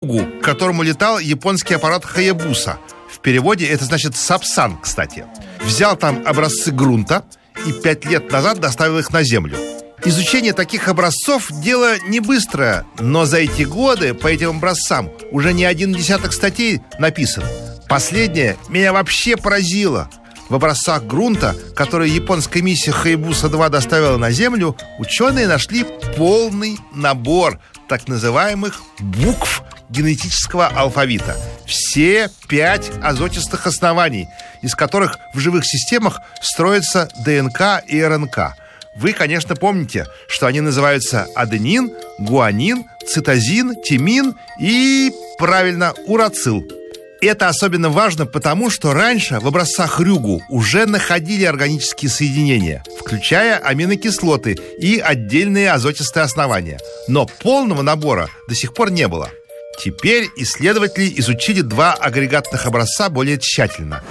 Рюгу, к которому летал японский аппарат Хаябуса. В переводе это значит «Сапсан», кстати. Взял там образцы грунта и 5 лет назад доставил их на Землю. Изучение таких образцов – дело не быстрое, но за эти годы по этим образцам уже не 1 десяток статей написан. Последнее меня вообще поразило. В образцах грунта, которые японская миссия Хаябуса-2 доставила на Землю, ученые нашли полный набор так называемых букв генетического алфавита. Все 5 азотистых оснований, из которых в живых системах строятся ДНК и РНК. Вы, конечно, помните, что они называются аденин, гуанин, цитозин, тимин и, правильно, урацил. Это особенно важно потому, что раньше в образцах Рюгу уже находили органические соединения, включая аминокислоты и отдельные азотистые основания. Но полного набора до сих пор не было. Теперь исследователи изучили 2 агрегатных образца более тщательно.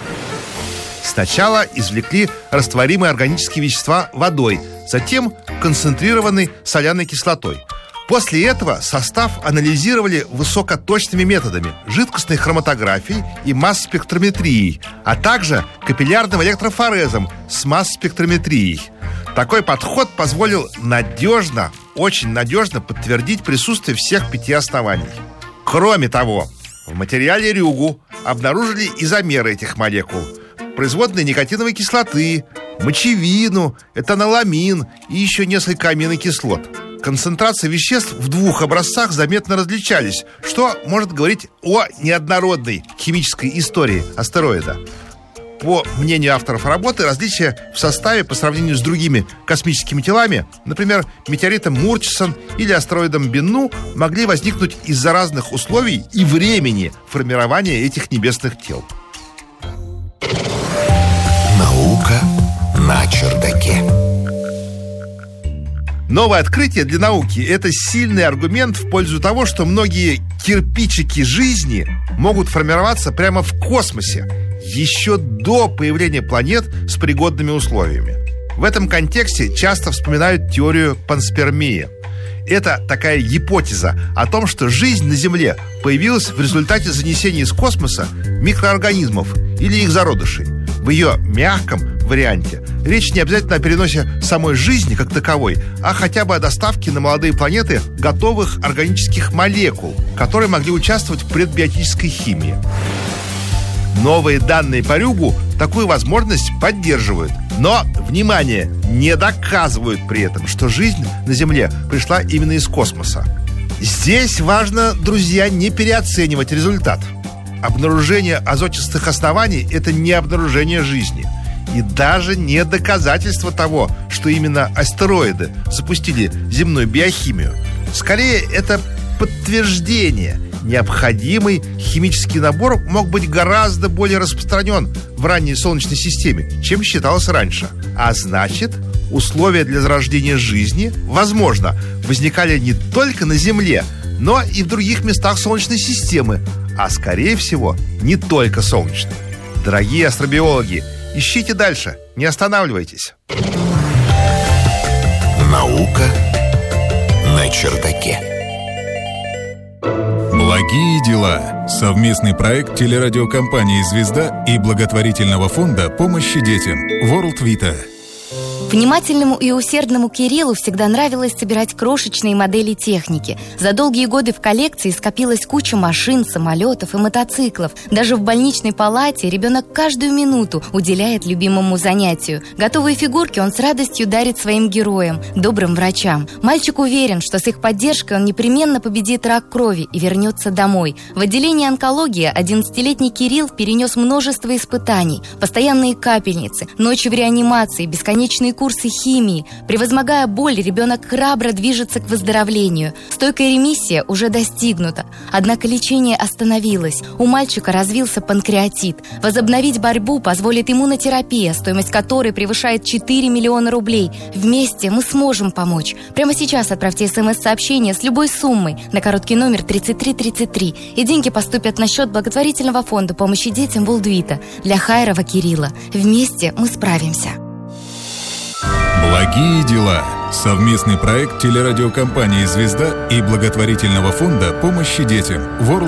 Сначала извлекли растворимые органические вещества водой, затем концентрированной соляной кислотой. После этого состав анализировали высокоточными методами жидкостной хроматографией и масс-спектрометрией, а также капиллярным электрофорезом с масс-спектрометрией. Такой подход позволил надежно, очень надежно подтвердить присутствие всех 5 оснований. Кроме того, в материале Рюгу обнаружили изомеры этих молекул, производные никотиновой кислоты, мочевину, этаноламин и еще несколько аминокислот. Концентрации веществ в 2 образцах заметно различались, что может говорить о неоднородной химической истории астероида. По мнению авторов работы, различия в составе по сравнению с другими космическими телами, например, метеоритом Мурчисон или астероидом Бенну, могли возникнуть из-за разных условий и времени формирования этих небесных тел. Наука на чердаке. Новое открытие для науки – это сильный аргумент в пользу того, что многие кирпичики жизни могут формироваться прямо в космосе, еще до появления планет с пригодными условиями. В этом контексте часто вспоминают теорию панспермии. Это такая гипотеза о том, что жизнь на Земле появилась в результате занесения из космоса микроорганизмов или их зародышей. В ее мягком варианте речь не обязательно о переносе самой жизни как таковой, а хотя бы о доставке на молодые планеты готовых органических молекул, которые могли участвовать в предбиотической химии. Новые данные по Рюгу такую возможность поддерживают. Но, внимание, не доказывают при этом, что жизнь на Земле пришла именно из космоса. Здесь важно, друзья, не переоценивать результат. Обнаружение азотистых оснований – это не обнаружение жизни. И даже не доказательство того, что именно астероиды запустили земную биохимию. Скорее, это подтверждение. Необходимый химический набор мог быть гораздо более распространен в ранней Солнечной системе, чем считалось раньше. А значит, условия для зарождения жизни, возможно, возникали не только на Земле, но и в других местах Солнечной системы, а, скорее всего, не только Солнечной. Дорогие астробиологи, ищите дальше, не останавливайтесь. Наука на чердаке. Благие дела. Совместный проект телерадиокомпании «Звезда» и благотворительного фонда помощи детям World Vita. Внимательному и усердному Кириллу всегда нравилось собирать крошечные модели техники. За долгие годы в коллекции скопилась куча машин, самолетов и мотоциклов. Даже в больничной палате ребенок каждую минуту уделяет любимому занятию. Готовые фигурки он с радостью дарит своим героям, добрым врачам. Мальчик уверен, что с их поддержкой он непременно победит рак крови и вернется домой. В отделении онкологии 11-летний Кирилл перенес множество испытаний. Постоянные капельницы, ночи в реанимации, бесконечные курсы химии. Превозмогая боль, ребенок храбро движется к выздоровлению. Стойкая ремиссия уже достигнута. Однако лечение остановилось. У мальчика развился панкреатит. Возобновить борьбу позволит иммунотерапия, стоимость которой превышает 4 миллиона рублей. Вместе мы сможем помочь. Прямо сейчас отправьте СМС-сообщение с любой суммой на короткий номер 3333, и деньги поступят на счет благотворительного фонда помощи детям World Vita для Хайрова Кирилла. Вместе мы справимся. Благие дела. Совместный проект телерадиокомпании «Звезда» и благотворительного фонда помощи детям World